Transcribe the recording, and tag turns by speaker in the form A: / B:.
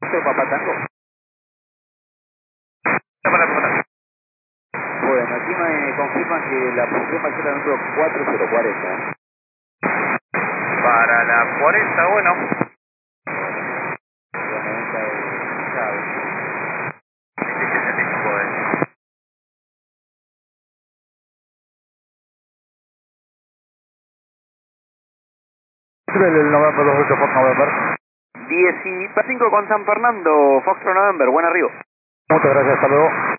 A: Papá Tango. Bueno, aquí me confirman que la posición va a ser la número 4040.
B: Para la 40, bueno.
A: La 90 de Chávez.
C: El November 28 por November.
A: 15 con San Fernando, Foxtrot November, buen arribo.
C: Muchas gracias, hasta luego.